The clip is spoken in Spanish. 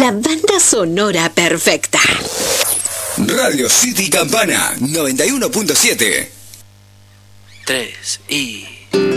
La banda sonora perfecta. Radio City Campana 91.7. 3 y...